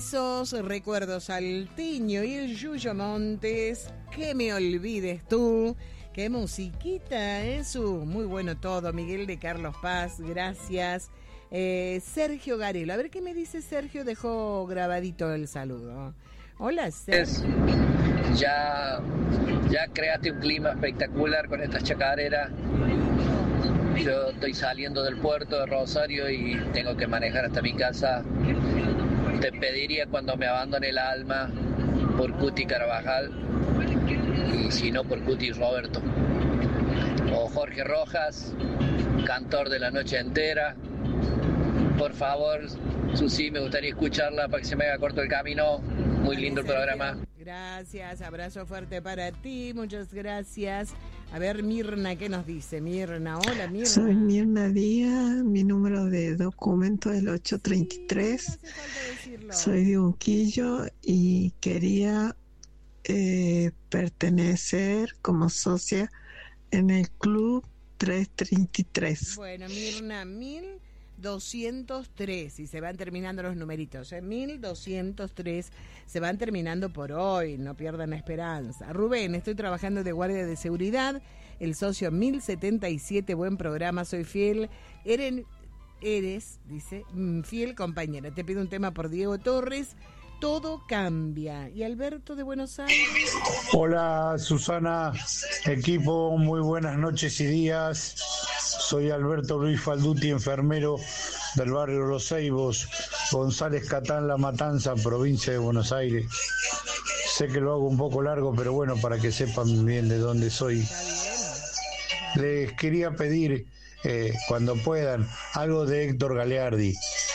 Besos, recuerdos salteño y el Yuyo Montes. Que me olvides tú. Qué musiquita, eso. Muy bueno todo. Miguel de Carlos Paz, gracias. Sergio Garelo. A ver qué me dice Sergio. Dejó grabadito el saludo. Hola, Sergio. Ya creaste un clima espectacular con estas chacareras. Yo estoy saliendo del puerto de Rosario y tengo que manejar hasta mi casa. Te pediría cuando me abandone el alma por Cuti Carvajal y si no por Cuti Roberto. O Jorge Rojas, cantor de La Noche Entera. Por favor, Susi, me gustaría escucharla para que se me haga corto el camino. Muy lindo el programa. Gracias, abrazo fuerte para ti, muchas gracias. A ver, Mirna, ¿qué nos dice? Mirna, hola Mirna. Soy Mirna Díaz, mi número de documento es el 833. Sí, no hace falta decirlo. Soy de Unquillo y quería pertenecer como socia en el Club 333. Bueno, Mirna, 1203, y se van terminando los numeritos, 1203 se van terminando por hoy, no pierdan la esperanza. Rubén, estoy trabajando de guardia de seguridad, el socio 1077, buen programa, soy fiel. Eres, dice, fiel compañera. Te pido un tema por Diego Torres, Todo Cambia. Y Alberto de Buenos Aires. Hola Susana, equipo, muy buenas noches y días. Soy Alberto Luis Falduti, enfermero del barrio Los Ceibos, González Catán, La Matanza, provincia de Buenos Aires. Sé que lo hago un poco largo, pero bueno, para que sepan bien de dónde soy. Les quería pedir, cuando puedan, algo de Héctor Galeardi.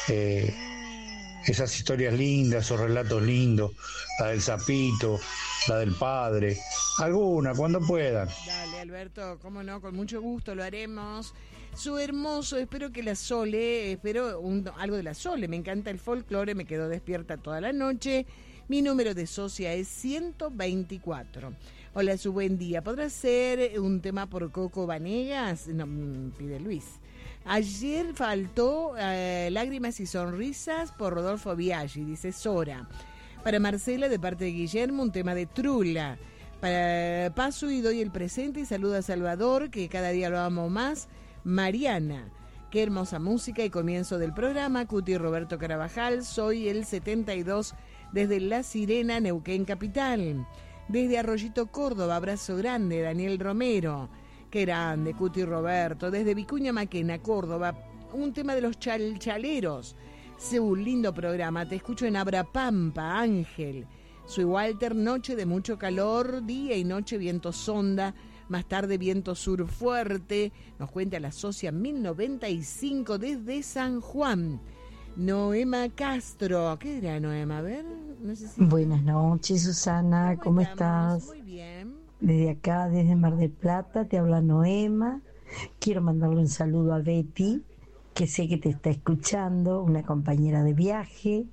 Esas historias lindas, esos relatos lindos, la del sapito, la del padre, alguna, cuando puedan. Dale, Alberto, cómo no, con mucho gusto lo haremos. Su hermoso, espero que la Sole, algo de la Sole, me encanta el folclore, me quedo despierta toda la noche. Mi número de socia es 124. Hola, su buen día. ¿Podrá ser un tema por Coco Vanegas? No, pide Luis. Ayer faltó Lágrimas y Sonrisas por Rodolfo Biaggi, dice Sora. Para Marcela, de parte de Guillermo, un tema de Trula. Para paso y doy el presente y saludo a Salvador, que cada día lo amo más. Mariana, qué hermosa música y comienzo del programa. Cuti Roberto Carabajal, soy el 72 desde La Sirena, Neuquén Capital. Desde Arroyito, Córdoba, abrazo grande, Daniel Romero. Qué grande, Cuti Roberto. Desde Vicuña Maquena, Córdoba, un tema de los chalchaleros. Un lindo programa, te escucho en Abrapampa, Ángel. Soy Walter, noche de mucho calor, día y noche viento sonda, más tarde viento sur fuerte, nos cuenta la socia 1095 desde San Juan. Noema Castro, ¿qué dirá Noema? A ver, no sé si... Buenas noches, Susana, ¿cómo estás? Muy bien. Desde acá, desde Mar del Plata, te habla Noema. Quiero mandarle un saludo a Betty, que sé que te está escuchando, una compañera de viaje.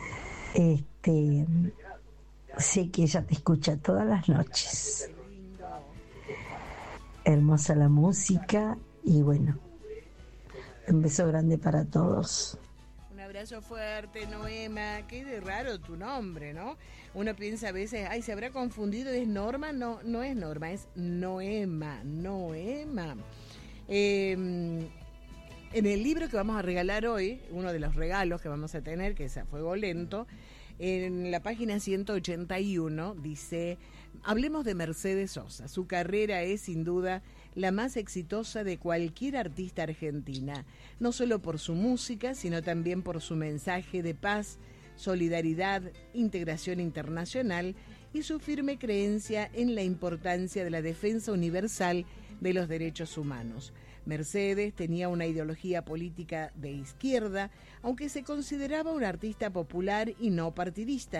Sé que ella te escucha todas las noches. Hermosa la música y bueno, un beso grande para todos. Un abrazo fuerte, Noema. Qué de raro tu nombre, ¿no? Uno piensa a veces, ay, ¿se habrá confundido? ¿Es Norma? No, no es Norma, es Noema. En el libro que vamos a regalar hoy, uno de los regalos que vamos a tener, que es A Fuego Lento, en la página 181 dice, hablemos de Mercedes Sosa. Su carrera es sin duda la más exitosa de cualquier artista argentina, no solo por su música, sino también por su mensaje de paz, solidaridad, integración internacional y su firme creencia en la importancia de la defensa universal de los derechos humanos. Mercedes tenía una ideología política de izquierda, aunque se consideraba un artista popular y no partidista.